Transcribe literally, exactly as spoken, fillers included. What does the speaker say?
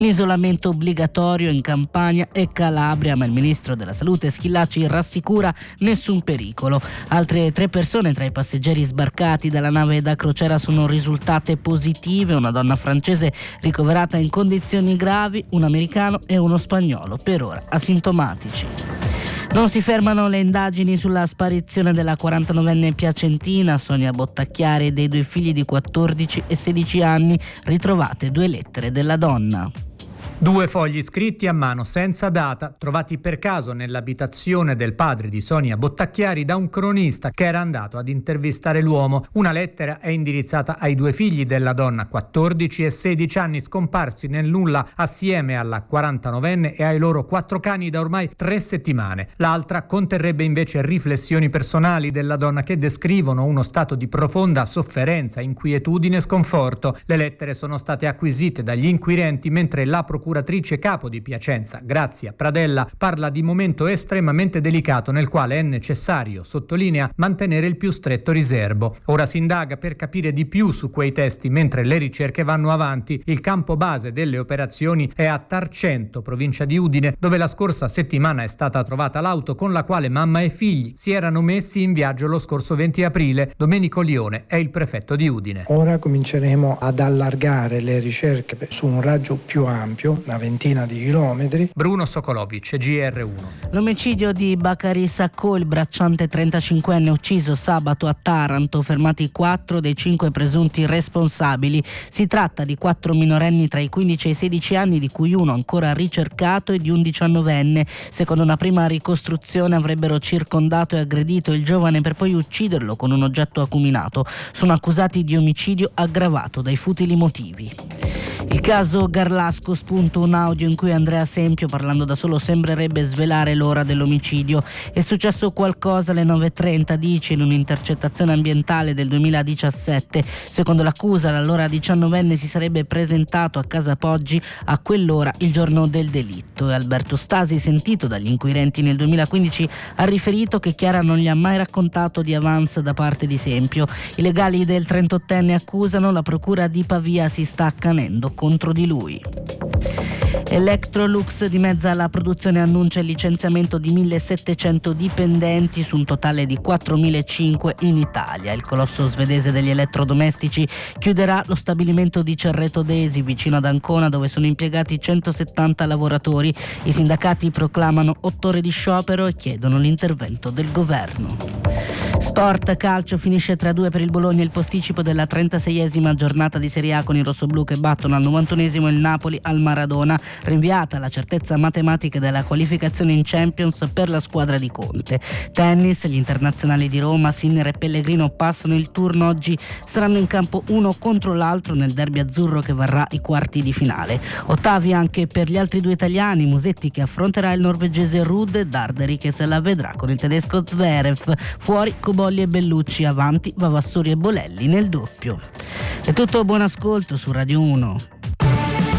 Isolamento obbligatorio in Campania e Calabria, ma il ministro della Salute Schillaci rassicura nessun pericolo. Altre tre persone tra i passeggeri sbarcati dalla nave da crociera sono risultate positive, una donna francese ricoverata in condizioni gravi, un americano e uno spagnolo, per ora asintomatici. Non si fermano le indagini sulla sparizione della quarantanovenne piacentina Sonia Bottacchiari e dei due figli di quattordici e sedici anni, ritrovate due lettere della donna. Due fogli scritti a mano senza data, trovati per caso nell'abitazione del padre di Sonia Bottacchiari da un cronista che era andato ad intervistare l'uomo. Una lettera è indirizzata ai due figli della donna, quattordici e sedici anni, scomparsi nel nulla assieme alla quarantanovenne e ai loro quattro cani da ormai tre settimane. L'altra conterrebbe invece riflessioni personali della donna che descrivono uno stato di profonda sofferenza, inquietudine e sconforto. Le lettere sono state acquisite dagli inquirenti mentre la procura procuratrice capo di Piacenza, Grazia Pradella, parla di momento estremamente delicato nel quale è necessario, sottolinea, mantenere il più stretto riservo. Ora si indaga per capire di più su quei testi mentre le ricerche vanno avanti. Il campo base delle operazioni è a Tarcento, provincia di Udine, dove la scorsa settimana è stata trovata l'auto con la quale mamma e figli si erano messi in viaggio lo scorso venti aprile. Domenico Lione è il prefetto di Udine. Ora cominceremo ad allargare le ricerche su un raggio più ampio, una ventina di chilometri. Bruno Sokolovic, G R uno. L'omicidio di Bakary Sacco, il bracciante trentacinquenne ucciso sabato a Taranto, fermati quattro dei cinque presunti responsabili. Si tratta di quattro minorenni tra i quindici e i sedici anni, di cui uno ancora ricercato, e di un diciannovenne. Secondo una prima ricostruzione avrebbero circondato e aggredito il giovane per poi ucciderlo con un oggetto acuminato. Sono accusati di omicidio aggravato dai futili motivi. Il caso Garlasco, spunto un audio in cui Andrea Sempio, parlando da solo, sembrerebbe svelare l'ora dell'omicidio. È successo qualcosa alle nove e trenta, dice, in un'intercettazione ambientale del duemiladiciassette. Secondo l'accusa, l'allora diciannovenne si sarebbe presentato a casa Poggi a quell'ora il giorno del delitto, e Alberto Stasi, sentito dagli inquirenti nel duemilaquindici, ha riferito che Chiara non gli ha mai raccontato di avance da parte di Sempio. I legali del trentottenne accusano, la procura di Pavia si sta accanendo contro di lui. Electrolux dimezza la produzione e annuncia il licenziamento di millesettecento dipendenti su un totale di quattromilacinquecento in Italia. Il colosso svedese degli elettrodomestici chiuderà lo stabilimento di Cerreto d'Esi, vicino ad Ancona, dove sono impiegati centosettanta lavoratori. I sindacati proclamano otto ore di sciopero e chiedono l'intervento del governo. Sport, calcio, finisce tre a due per il Bologna il posticipo della trentaseiesima giornata di Serie A con i rossoblù che battono al novantunesimo il Napoli al Maradona. Rinviata la certezza matematica della qualificazione in Champions per la squadra di Conte. Tennis, gli internazionali di Roma, Sinner e Pellegrino passano il turno oggi, saranno in campo uno contro l'altro nel derby azzurro che varrà i quarti di finale. Ottavi anche per gli altri due italiani, Musetti che affronterà il norvegese Ruud e Darderi che se la vedrà con il tedesco Zverev. Fuori Cobolli e Bellucci, avanti Vavassori e Bolelli nel doppio. È tutto, buon ascolto su Radio uno.